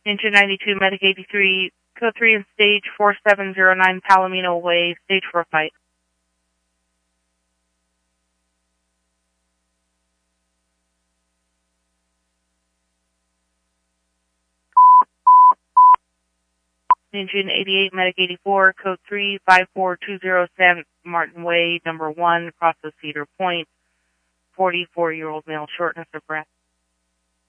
Engine 92, Medic 83, Code 3 and Stage 4709 Palomino Way, stage for a fight. Engine 88, Medic 84, Code 3, 5420 San Martin Way, number 1, across the Cedar Point, 44-year-old male, shortness of breath.